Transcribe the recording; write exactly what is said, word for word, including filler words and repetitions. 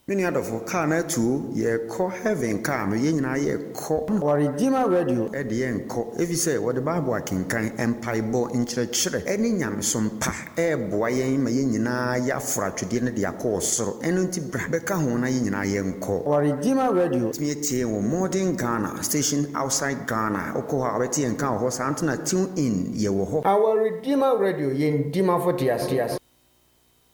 Many other for car na two ye call heaven car no ye nyina ye call Our Redeemer Radio e de en call if you say what the Bible akenkan empire bo nkyerɛkyerɛ ɛne nyamesom pa e boa yɛn ma ye nyina ya fra twede ne de akɔ soro ɛno nti bra bɛka ho na ye nyina ye nkɔ. Our Redeemer Radio timi tie wo modern Ghana station outside Ghana okɔ ha bɛtie nka ho sa antena tune in ye wo ho. Our Redeemer Radio yen dima for tias tias